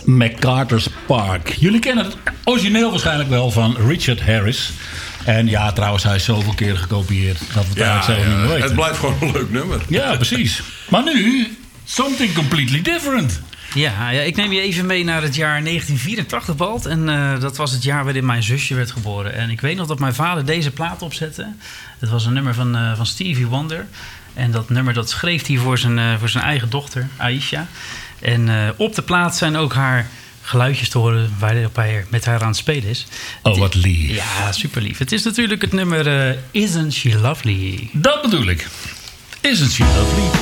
MacArthur's Park. Jullie kennen het origineel waarschijnlijk wel van Richard Harris. En ja, trouwens, hij is zoveel keren gekopieerd dat we het eigenlijk zelf niet meer weten. Het blijft gewoon een leuk nummer. Ja, precies. Maar nu, something completely different. Ja, ik neem je even mee naar het jaar 1984, Balt. En dat was het jaar waarin mijn zusje werd geboren. En ik weet nog dat mijn vader deze plaat opzette. Het was een nummer van Stevie Wonder. En dat nummer dat schreef hij voor zijn eigen dochter, Aisha. En op de plaat zijn ook haar geluidjes te horen waarop hij met haar aan het spelen is. Oh, wat lief. Ja, super lief. Het is natuurlijk het nummer Isn't She Lovely? Dat bedoel ik. Isn't she lovely?